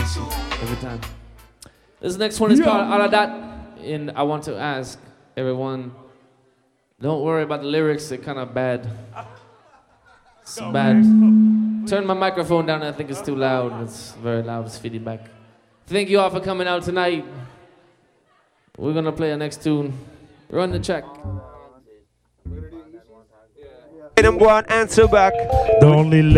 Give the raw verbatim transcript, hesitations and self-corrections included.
every time. This next one is Yeah. called Aladat, and I want to ask everyone, don't worry about the lyrics, they're kind of bad. It's bad. Turn my microphone down, I think it's too loud. It's very loud, it's feedback. Thank you all for coming out tonight. We're gonna play our next tune. Run the check. Them go and answer back. The only